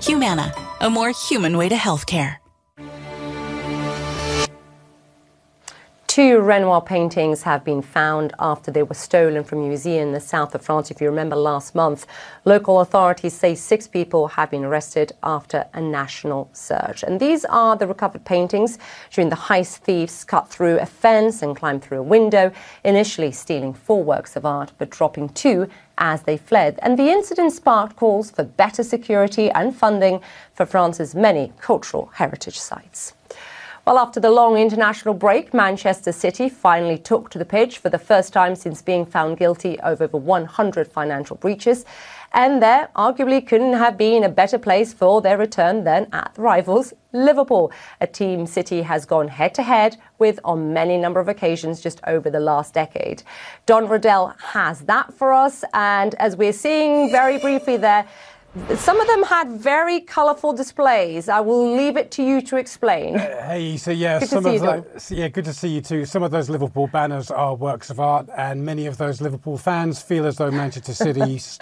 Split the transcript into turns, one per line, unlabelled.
Humana, a more human way to healthcare.
Two Renoir paintings have been found after they were stolen from a museum in the south of France. If you remember last month, local authorities say 6 people have been arrested after a national search. And these are the recovered paintings showing the heist thieves cut through a fence and climbed through a window, initially stealing 4 works of art, but dropping 2 as they fled. And the incident sparked calls for better security and funding for France's many cultural heritage sites. Well, after the long international break, Manchester City finally took to the pitch for the first time since being found guilty of over 100 financial breaches. And there arguably couldn't have been a better place for their return than at rivals Liverpool, a team City has gone head-to-head with on many number of occasions just over the last decade. Don Riddell has that for us, and as we're seeing very briefly there, some of them had very colourful displays. I will leave it to you to explain.
Hey, so yeah,
good to see you too.
Some of those Liverpool banners are works of art, and many of those Liverpool fans feel as though Manchester City